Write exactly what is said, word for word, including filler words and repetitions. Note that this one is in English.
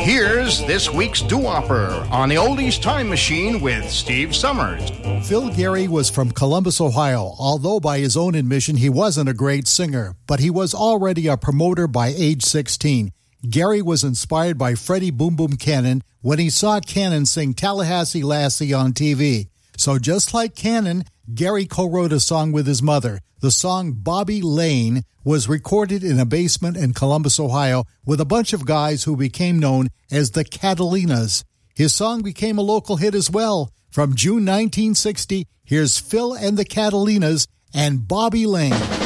Here's this week's doo-wopper on the Oldies Time Machine with Steve Summers. Phil Garry was from Columbus, Ohio, although by his own admission he wasn't a great singer, but he was already a promoter by age sixteen. Garry was inspired by Freddie Boom Boom Cannon when he saw Cannon sing Tallahassee Lassie on T V. So just like Cannon, Garry co-wrote a song with his mother. The song Bobby Lane was recorded in a basement in Columbus, Ohio, with a bunch of guys who became known as the Catalinas. His song became a local hit as well. From June nineteen sixty, here's Phil and the Catalinas and Bobby Lane.